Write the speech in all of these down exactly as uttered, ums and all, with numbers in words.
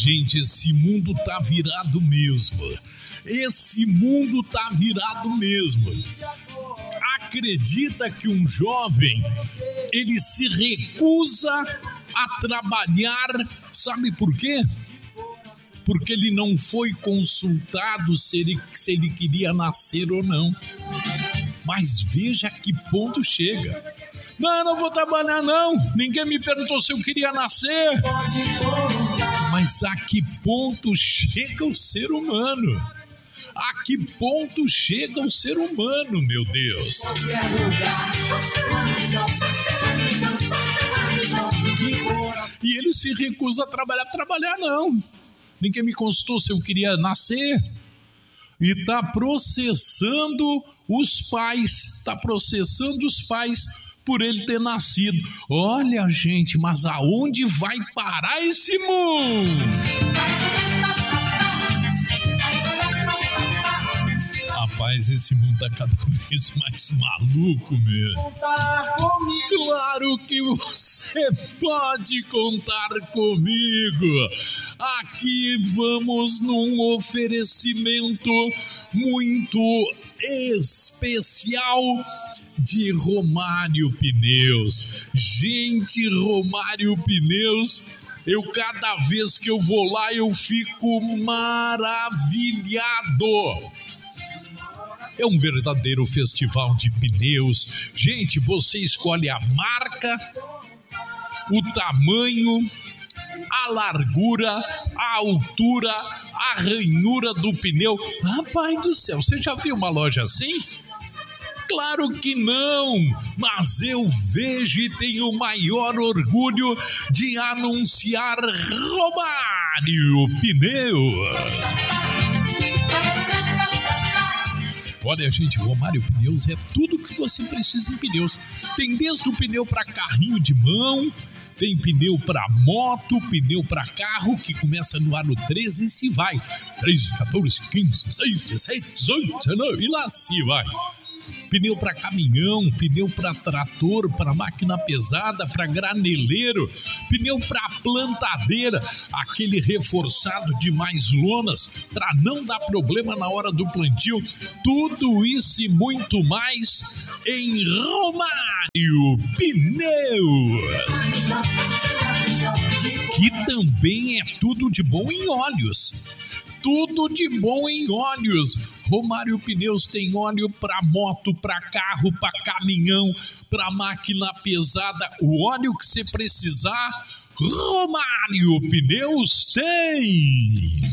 Gente, esse mundo tá virado mesmo. Esse mundo tá virado mesmo. Acredita que um jovem, ele se recusa a trabalhar, sabe por quê? Porque ele não foi consultado se ele, se ele queria nascer ou não. Mas veja a que ponto chega. Não, não vou trabalhar não, ninguém me perguntou se eu queria nascer. Mas a que ponto chega o ser humano? A que ponto chega o ser humano, meu Deus? E ele se recusa a trabalhar. Trabalhar não. Ninguém me consultou se eu queria nascer. E está processando os pais. Está processando os pais por ele ter nascido. Olha, gente, mas aonde vai parar esse mundo? Rapaz, esse mundo tá cada vez mais maluco mesmo. Claro que você pode contar comigo. Aqui vamos num oferecimento muito especial de Romário Pneus. Gente, Romário Pneus, eu cada vez que eu vou lá eu fico maravilhado. É um verdadeiro festival de pneus. Gente, você escolhe a marca, o tamanho, a largura, a altura, a ranhura do pneu. Rapaz do céu, você já viu uma loja assim? Claro que não, mas eu vejo e tenho o maior orgulho de anunciar Romário Pneus. Olha, gente, Romário Pneus é tudo que você precisa em pneus. Tem desde o pneu para carrinho de mão, tem pneu para moto, pneu para carro, que começa no ano treze e se vai. treze, quatorze, quinze, dezesseis, dezessete, dezoito, dezenove e lá se vai. Pneu para caminhão, pneu para trator, para máquina pesada, para graneleiro, pneu para plantadeira, aquele reforçado de mais lonas para não dar problema na hora do plantio. Tudo isso e muito mais em Romário Pneus, que também é tudo de bom em óleos. Tudo de bom em óleos. Romário Pneus tem óleo para moto, para carro, para caminhão, para máquina pesada. O óleo que você precisar, Romário Pneus tem.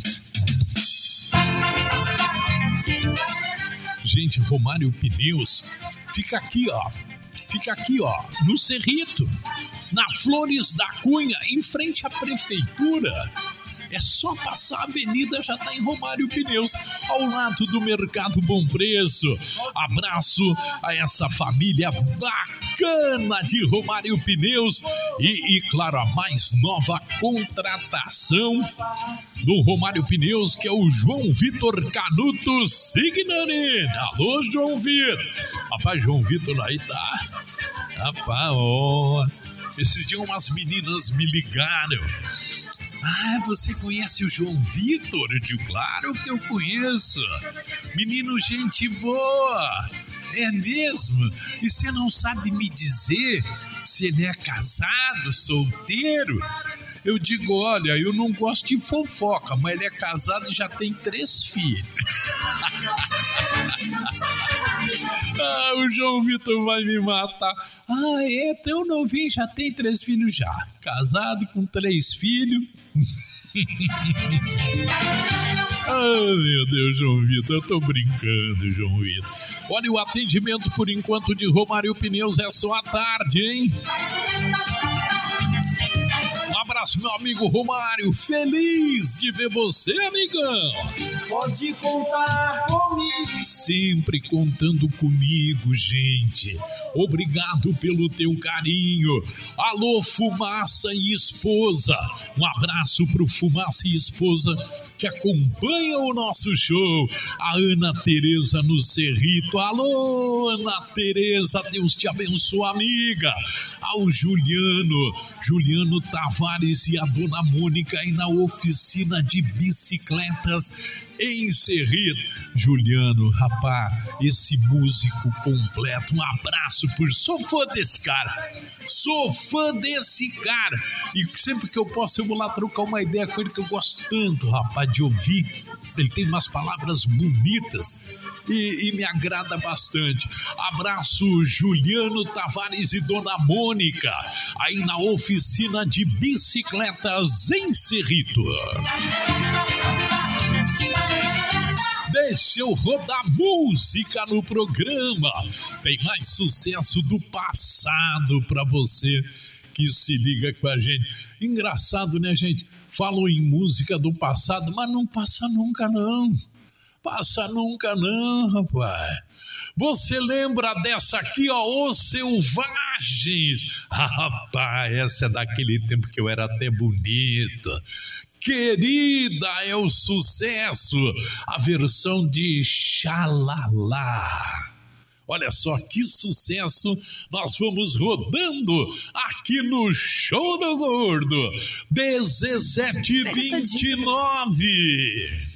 Gente, Romário Pneus fica aqui, ó. Fica aqui, ó, no Cerrito, na Flores da Cunha, em frente à prefeitura. É só passar a avenida, já está em Romário Pneus, ao lado do Mercado Bom Preço. Abraço a essa família bacana de Romário Pneus. E, e claro, a mais nova contratação do Romário Pneus, que é o João Vitor Canuto Signani. Alô, João Vitor. Rapaz, João Vitor aí tá... Rapaz, ó... Esses dias umas meninas me ligaram. Ah, você conhece o João Vitor? Eu digo, claro que eu conheço. Menino, gente boa. É mesmo? E você não sabe me dizer se ele é casado, solteiro? Eu digo, olha, eu não gosto de fofoca, mas ele é casado e já tem três filhos. Ah, o João Vitor vai me matar. Ah, é? Teu novinho já tem três filhos já. Casado com três filhos. Ah, meu Deus, João Vitor, eu tô brincando, João Vitor. Olha, o atendimento por enquanto de Romário Pneus é só à tarde, hein? Um abraço, meu amigo Romário. Feliz de ver você, amigão. Pode contar comigo. Sempre contando comigo, gente. obrigado pelo teu carinho. Alô, Fumaça e esposa, um abraço pro Fumaça e esposa que acompanha o nosso show. A Ana Tereza no Cerrito. Alô, Ana Tereza, Deus te abençoe, amiga. Ao Juliano, Juliano Tavares e a Dona Mônica aí na oficina de bicicletas em Cerrito. Juliano, rapaz, esse músico completo, um abraço por... Sou fã desse cara, sou fã desse cara. E sempre que eu posso eu vou lá trocar uma ideia com ele, que eu gosto tanto, rapaz, de ouvir. Ele tem umas palavras bonitas e, e me agrada bastante. Abraço, Juliano Tavares e Dona Mônica, aí na oficina de bicicletas em Cerrito. Deixa eu rodar música no programa. Tem mais sucesso do passado pra você que se liga com a gente. Engraçado, né, gente? Falou em música do passado, mas não passa nunca, não. Passa nunca, não, rapaz. Você lembra dessa aqui, ó, Os Selvagens? Ah, rapaz, essa é daquele tempo que eu era até bonito. Querida é o sucesso, a versão de Xalala. Olha só que sucesso nós vamos rodando aqui no Show do Gordo. dezessete e vinte e nove.